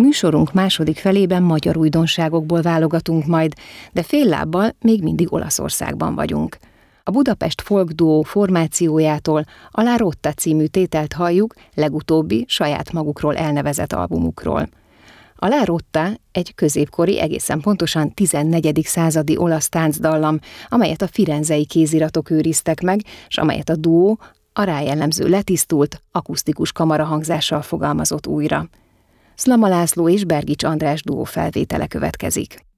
Műsorunk második felében magyar újdonságokból válogatunk majd, de fél lábbal még mindig Olaszországban vagyunk. A Budapest folk duó formációjától a La Rotta című tételt halljuk legutóbbi saját magukról elnevezett albumukról. A La Rotta egy középkori, egészen pontosan 14. századi olasz táncdallam, amelyet a firenzei kéziratok őriztek meg, és amelyet a duó a rá jellemző letisztult, akusztikus kamarahangzással fogalmazott újra. Szlama László és Bergics András duó felvétele következik.